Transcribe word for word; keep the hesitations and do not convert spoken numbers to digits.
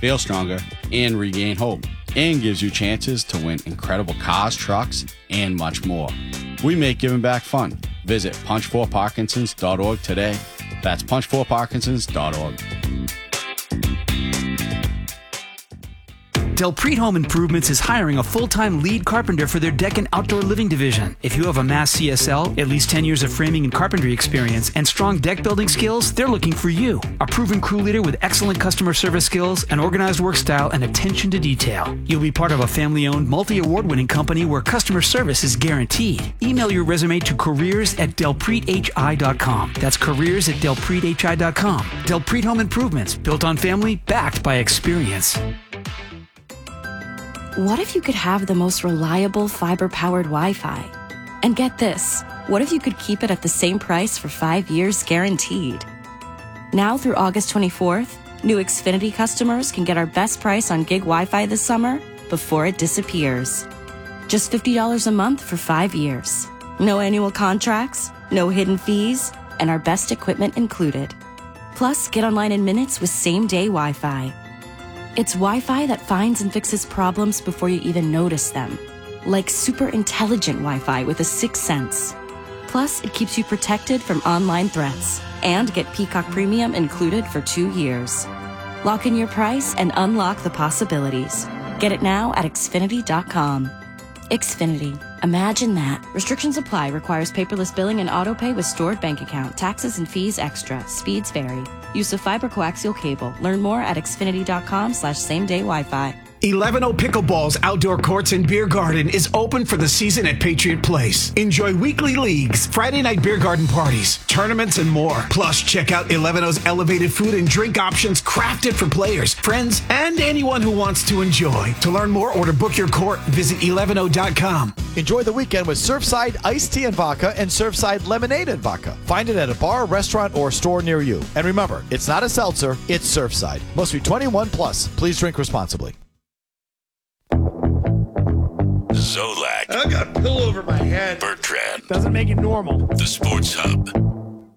feel stronger, and regain hope, and gives you chances to win incredible cars, trucks, and much more. We make giving back fun. Visit punch for parkinsons dot org today. That's punch for parkinsons dot org. Delpreet Home Improvements is hiring a full-time lead carpenter for their deck and outdoor living division. If you have a Mass C S L, at least ten years of framing and carpentry experience, and strong deck building skills, they're looking for you. A proven crew leader with excellent customer service skills, an organized work style, and attention to detail. You'll be part of a family-owned, multi-award winning company where customer service is guaranteed. Email your resume to careers at delpreet h i dot com. That's careers at delpreet h i dot com. Delpreet Home Improvements, built on family, backed by experience. What if you could have the most reliable fiber-powered Wi-Fi? And get this, what if you could keep it at the same price for five years guaranteed? Now through August twenty-fourth, new Xfinity customers can get our best price on gig Wi-Fi this summer before it disappears. Just fifty dollars a month for five years. No annual contracts, no hidden fees, and our best equipment included. Plus, get online in minutes with same-day Wi-Fi. It's Wi-Fi that finds and fixes problems before you even notice them. Like super intelligent Wi-Fi with a sixth sense. Plus, it keeps you protected from online threats. And get Peacock Premium included for two years. Lock in your price and unlock the possibilities. Get it now at Xfinity dot com. Xfinity. Imagine that. Restrictions apply. Requires paperless billing and autopay with stored bank account. Taxes and fees extra. Speeds vary. Use of fiber coaxial cable. Learn more at Xfinity dot com slash same day Wi-Fi. eleven oh Pickleball's outdoor courts and beer garden is open for the season at Patriot Place. Enjoy weekly leagues, Friday night beer garden parties, tournaments, and more. Plus, check out eleven oh's elevated food and drink options crafted for players, friends, and anyone who wants to enjoy. To learn more or to book your court, visit eleven oh dot com. Enjoy the weekend with Surfside Iced Tea and Vodka and Surfside Lemonade and Vodka. Find it at a bar, restaurant, or store near you. And remember, it's not a seltzer, it's Surfside. Must be twenty-one plus. Please drink responsibly. Zolak. I got a pillow over my head. Bertrand. Doesn't make it normal. The Sports Hub.